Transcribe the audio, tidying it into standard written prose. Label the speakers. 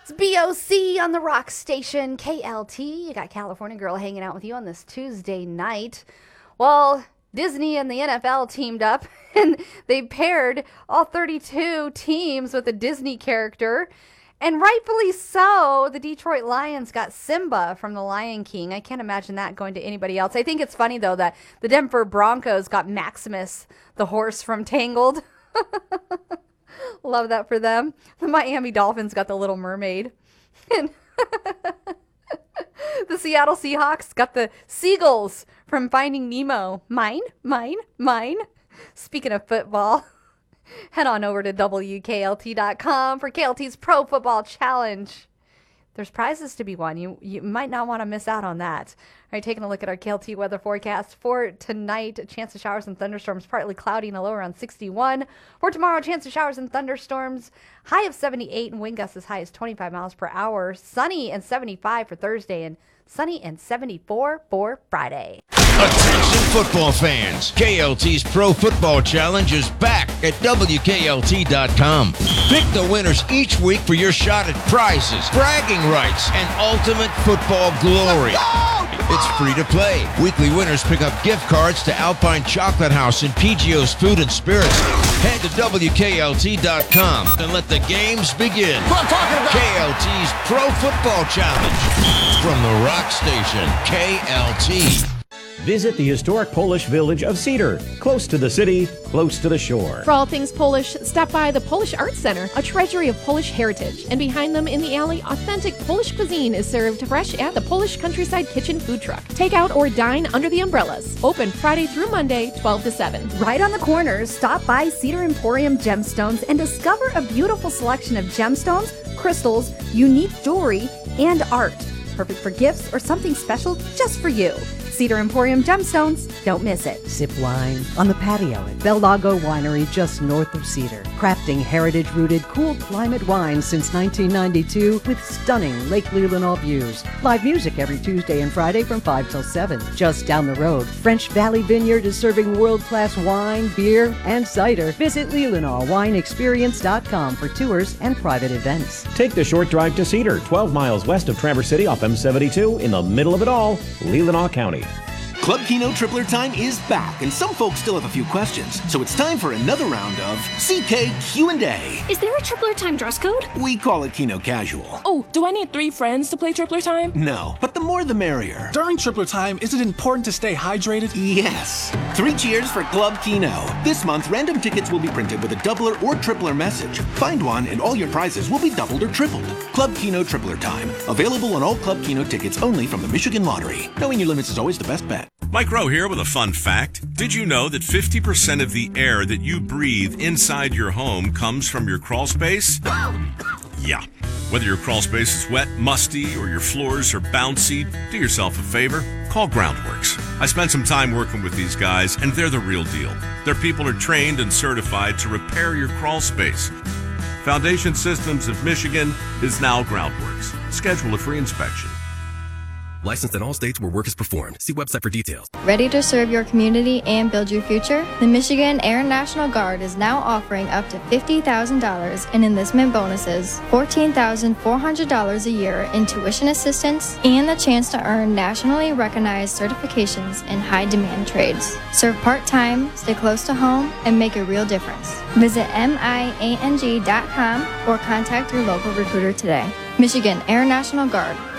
Speaker 1: It's BOC on the rock station, KLT. You got California Girl hanging out with you on this Tuesday night. Well, Disney and the NFL teamed up, and they paired all 32 teams with a Disney character. And rightfully so, the Detroit Lions got Simba from The Lion King. I can't imagine that going to anybody else. I think it's funny, though, that the Denver Broncos got Maximus, the horse from Tangled. Love that for them. The Miami Dolphins got the Little Mermaid. And the Seattle Seahawks got the seagulls from Finding Nemo. Mine, mine, mine. Speaking of football, head on over to WKLT.com for KLT's Pro Football Challenge. There's prizes to be won. You might not want to miss out on that. All right, taking a look at our KLT weather forecast for tonight. A chance of showers and thunderstorms, partly cloudy and a low around 61. For tomorrow, chance of showers and thunderstorms, high of 78 and wind gusts as high as 25 miles per hour. Sunny and 75 for Thursday and sunny and 74 for Friday.
Speaker 2: Attention football fans. KLT's Pro Football Challenge is back at WKLT.com. Pick the winners each week for your shot at prizes, bragging rights, and ultimate football glory. It's free to play. Weekly winners pick up gift cards to Alpine Chocolate House and PGO's Food and Spirits. Head to WKLT.com and let the games begin. KLT's Pro Football Challenge from the rock station, KLT.
Speaker 3: Visit the historic Polish village of Cedar, close to the city, close to the shore.
Speaker 4: For all things Polish, stop by the Polish Arts Center, a treasury of Polish heritage. And behind them in the alley, authentic Polish cuisine is served fresh at the Polish Countryside Kitchen food truck. Take out or dine under the umbrellas. Open Friday through Monday, 12 to 7.
Speaker 1: Right on the corners, stop by Cedar Emporium Gemstones and discover a beautiful selection of gemstones, crystals, unique jewelry, and art. Perfect for gifts or something special just for you. Cedar Emporium Gemstones. Don't miss it.
Speaker 5: Sip wine on the patio at Bel Lago Winery just north of Cedar. Crafting heritage-rooted, cool climate wines since 1992 with stunning Lake Leelanau views. Live music every Tuesday and Friday from 5 till 7. Just down the road, French Valley Vineyard is serving world-class wine, beer, and cider. Visit LeelanauWineExperience.com for tours and private events.
Speaker 3: Take the short drive to Cedar, 12 miles west of Traverse City off M72 in the middle of it all, Leelanau County.
Speaker 6: Club Keno Tripler Time is back, and some folks still have a few questions. So it's time for another round of CK Q&A.
Speaker 7: Is there a Tripler Time dress code?
Speaker 6: We call it Keno Casual.
Speaker 8: Oh, do I need 3 friends to play Tripler Time?
Speaker 6: No, but the more the merrier.
Speaker 9: During Tripler Time, is it important to stay hydrated?
Speaker 6: Yes. 3 cheers for Club Keno. This month, random tickets will be printed with a doubler or tripler message. Find one, and all your prizes will be doubled or tripled. Club Keno Tripler Time. Available on all Club Keno tickets only from the Michigan Lottery. Knowing your limits is always the best bet.
Speaker 10: Mike Rowe here with a fun fact. Did you know that 50% of the air that you breathe inside your home comes from your crawl space? Yeah. Whether your crawl space is wet, musty, or your floors are bouncy, do yourself a favor. Call Groundworks. I spent some time working with these guys, and they're the real deal. Their people are trained and certified to repair your crawl space. Foundation Systems of Michigan is now Groundworks. Schedule a free inspection.
Speaker 11: Licensed in all states where work is performed. See website for details.
Speaker 12: Ready to serve your community and build your future? The Michigan Air National Guard is now offering up to $50,000 in enlistment bonuses, $14,400 a year in tuition assistance, and the chance to earn nationally recognized certifications in high-demand trades. Serve part-time, stay close to home, and make a real difference. Visit MIANG.com or contact your local recruiter today. Michigan Air National Guard.